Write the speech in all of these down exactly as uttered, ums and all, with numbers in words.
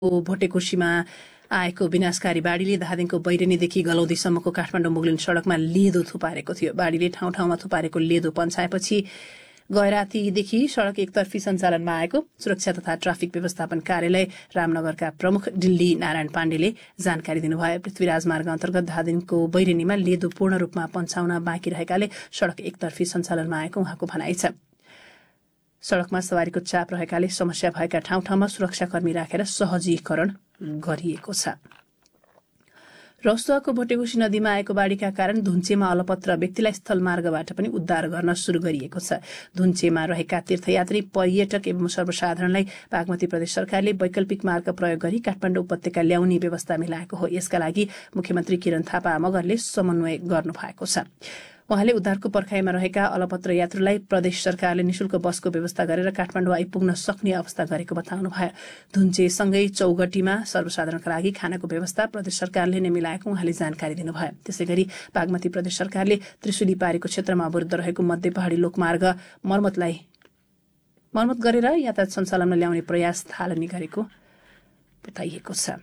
भोटेकोशीमा आएको विनाशकारी बाढीले धादिङको बैरेनीदेखि गलौदीसम्मको काठमाडौँ मुगलिन सड़कमा लेदो थुपारेको थियो। बाढीले ठाउँ ठाउँमा थुपारेको लेदो पन्छाएपछि गैरातीदेखि सड़क एकतर्फी सञ्चालनमा आएको सुरक्षा तथा ट्राफिक व्यवस्थापन कार्यालय रामनगरका प्रमुख डिल्ली नारायण पाण्डेले जानकारी दिनुभयो। पृथ्वीराज मार्ग अन्तर्गत धादिङको बैरेनीमा लेदो पूर्ण रूपमा पन्छाउन बाँकी रहेकाले सड़क एकतर्फी सञ्चालनमा आएको उहाँको भनाइ छ। सड़कमा सवारीको चाप रहेकाले समस्या भएका ठाउँ ठाउँमा सुरक्षाकर्मी राखेर सहजीकरण गरिएको छ। रसुवाको भोटेकोशी नदीमा आएको बाढ़ीका कारण धुन्चेमा अलपत्र व्यक्तिलाई स्थल मार्गबाट पनि उद्धार गर्न शुरू गरिएको छ। धुन्चेमा रहेका तीर्थयात्री, पर्यटक एवं सर्वसाधारणलाई बागमती प्रदेश सरकारले वैकल्पिक मार्ग प्रयोग गरी काठमाडौँ उपत्यका ल्याउने व्यवस्था मिलाएको हो। यसका लागि मुख्यमन्त्री किरण थापा मगरले समन्वय गर्नु भएको छ। उहाँले उद्धारको पर्खाइमा रहेका अलपत्र यात्रुलाई प्रदेश सरकारले निशुल्क बसको व्यवस्था गरेर काठमाडौँ आइपुग्न सक्ने अवस्था गरेको बताउनुभयो। धुन्चेसँगै चौगटीमा सर्वसाधारणका लागि खानाको व्यवस्था प्रदेश सरकारले नै मिलाएको उहाँले जानकारी दिनुभयो। त्यसैगरी बागमती प्रदेश सरकारले त्रिशुली पारीको क्षेत्रमा अवरुद्ध रहेको मध्य पहाड़ी लोकमार्ग मर्मतलाई मर्मत गरेर यातायात सञ्चालनमा ल्याउने प्रयास थालनी गरेको बताइएको छ।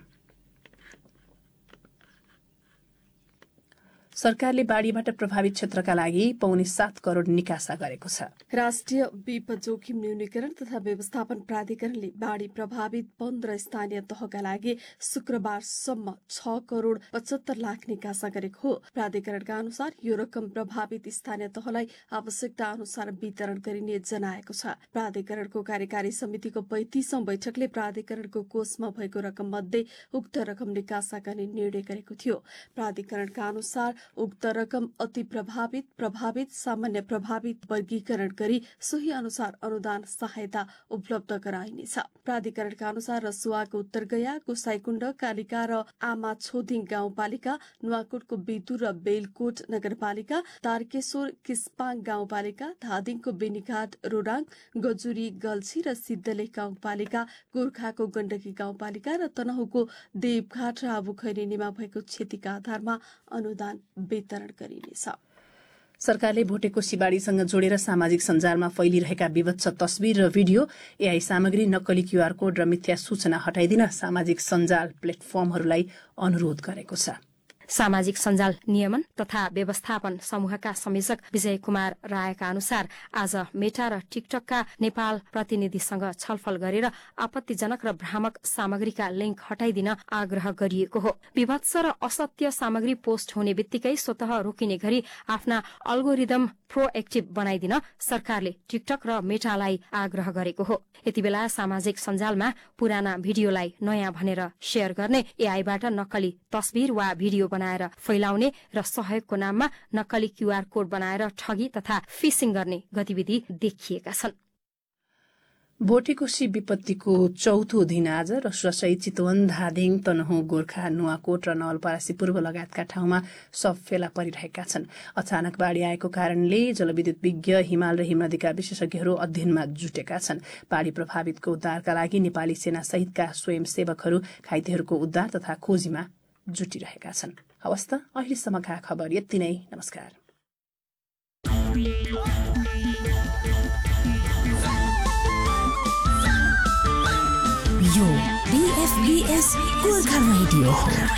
सरकारले बाढ़ीबाट प्रभावित क्षेत्रका लागि पौने सात करोड़ निकासा गरेको छ। राष्ट्रिय विपद जोखिम न्यूनीकरण तथा व्यवस्थापन प्राधिकरणले बाढ़ी प्रभावित पन्ध्र स्थानीय तहका लागि शुक्रबारसम्म छ करोड़ पचहत्तर लाख निकासा गरेको हो। प्राधिकरणका अनुसार यो रकम प्रभावित स्थानीय तहलाई आवश्यकता अनुसार वितरण गरिने जनाएको छ। प्राधिकरणको कार्यकारी समितिको पैंतीसौं बैठकले प्राधिकरणको कोषमा भएको रकम मध्ये उक्त रकम निकासा गर्ने निर्णय गरेको थियो। प्राधिकरणका अनुसार उक्त रकम अति प्रभावित, प्रभावित, सामान्य प्रभावित वर्गीकरण गरी सोही अनुसार अनुदान सहायता उपलब्ध गराइनेछ। प्राधिकरणका अनुसार रसुवाको उत्तरगया, गोसाईकुण्ड, कालिका र आमा छोदिङ गाउँपालिका, नुवाकोटको बितु र बेलकोट नगरपालिका, तारकेश्वर किस्पाङ गाउँपालिका, धादिङको बेनीघाट, रोराङ, गजुरी, गल्छी र सिद्धलेख गाउँपालिका, गोर्खाको गण्डकी गाउँपालिका र तनहुको देवघाट र आबुखैरेनीमा भएको क्षतिका आधारमा अनुदान वितरण गरिनेछ। सरकारले भोटेकोशी बाढ़ीसँग जोडेर सामाजिक सञ्जालमा फैलिरहेका विभत्स तस्बिर र भिडियो, एआई सामग्री, नक्कली क्यूआर कोड र मिथ्या सूचना हटाइदिन सामाजिक सञ्जाल प्लेटफर्महरूलाई अनुरोध गरेको छ। सामाजिक सञ्जाल नियमन तथा व्यवस्थापन समूहका संयोजक विजय कुमार रायका अनुसार आज मेटा र टिकटकका नेपाल प्रतिनिधिसँग छलफल गरेर आपत्तिजनक र भ्रामक सामग्रीका लिंक हटाइदिन आग्रह गरिएको हो। विभत्स र असत्य सामग्री पोस्ट हुने बित्तिकै स्वतः रोकिने गरी आफ्ना अल्गोरिदम प्रोएक्टिभ बनाइदिन सरकारले टिकटक र मेटालाई आग्रह गरेको हो। यतिबेला सामाजिक सञ्जालमा पुराना भिडियोलाई नयाँ भनेर शेयर गर्ने, एआईबाट नक्कली तस्बिर वा भिडियो बनाएर फैलाउने र सहयोगको नाममा नक्कली क्यूआर कोड बनाएर ठगी तथा फिसिङ गर्ने गतिविधि देखिएका छन्। भोटेकोशी विपत्तिको चौथो दिन आज रसुवासहित चितवन, धादिङ, तनहुँ, गोर्खा, नुवाकोट र नवलपरासी पूर्व लगायतका ठाउँमा सब फेला परिरहेका छन्। अचानक बाढ़ी आएको कारणले जलविद्युत विज्ञ, हिमाल र हिमनदीका विशेषज्ञहरू अध्ययनमा जुटेका छन्। बाढ़ी प्रभावितको उद्धारका लागि नेपाली सेना सहितका स्वयंसेवकहरू घाइतेहरूको उद्धार तथा खोजीमा जुटिरहेका छन्। हवस् त अहिलेसम्मका खबर यति नै। नमस्कार। यो बीएफबीएस गोर्खा रेडियो हो।